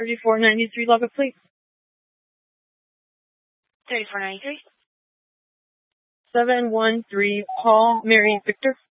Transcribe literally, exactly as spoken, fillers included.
thirty-four ninety-three, Lubbock, please. thirty-four ninety-three. seven one three, Paul, Mary, Victor.